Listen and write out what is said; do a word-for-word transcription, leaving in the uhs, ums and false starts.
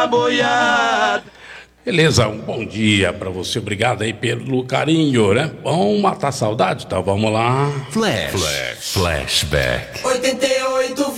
boiada. Beleza, um bom dia pra você, obrigado aí pelo carinho, né? Vamos matar a saudade? Então vamos lá. Flash, Flash. Flashback. oitenta e oito